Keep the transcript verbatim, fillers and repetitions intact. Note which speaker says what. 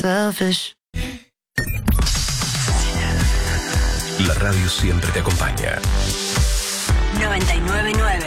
Speaker 1: selfish.
Speaker 2: La radio siempre te acompaña.
Speaker 3: noventa y nueve nueve